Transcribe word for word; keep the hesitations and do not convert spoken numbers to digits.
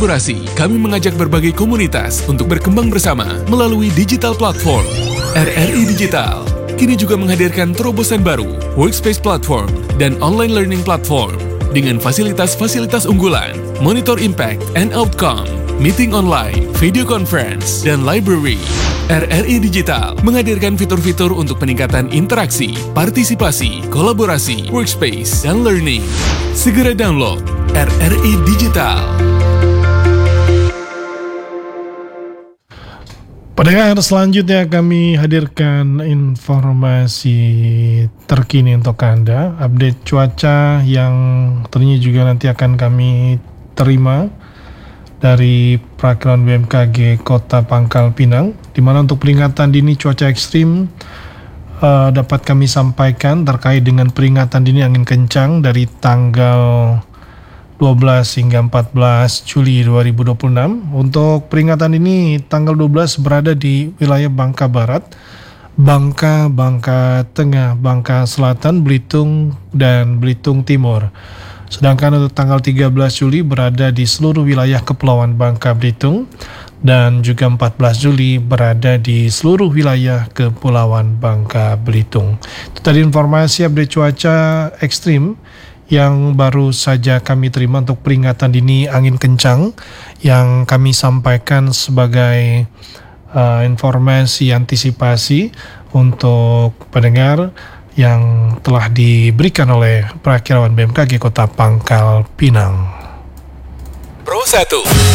kolaborasi, kami mengajak berbagai komunitas untuk berkembang bersama melalui digital platform. R R I Digital kini juga menghadirkan terobosan baru, workspace platform, dan online learning platform dengan fasilitas-fasilitas unggulan, monitor impact and outcome, meeting online, video conference, dan library. R R I Digital menghadirkan fitur-fitur untuk peningkatan interaksi, partisipasi, kolaborasi, workspace, dan learning. Segera download R R I Digital. Pendengar, selanjutnya kami hadirkan informasi terkini untuk Anda, update cuaca yang tentunya juga nanti akan kami terima dari Perakilan B M K G Kota Pangkal Pinang, di mana untuk peringatan dini cuaca ekstrim uh, dapat kami sampaikan terkait dengan peringatan dini angin kencang dari tanggal dua belas hingga empat belas Juli dua ribu dua puluh enam. Untuk peringatan ini tanggal dua belas berada di wilayah Bangka Barat, Bangka, Bangka Tengah, Bangka Selatan, Belitung, dan Belitung Timur. Sedangkan untuk tanggal tiga belas Juli berada di seluruh wilayah Kepulauan Bangka Belitung, dan juga empat belas Juli berada di seluruh wilayah Kepulauan Bangka Belitung. Itu tadi informasi update cuaca ekstrim yang baru saja kami terima untuk peringatan dini angin kencang yang kami sampaikan sebagai uh, informasi antisipasi untuk pendengar yang telah diberikan oleh Perakilan B M K G Kota Pangkal Pinang. Pro satu.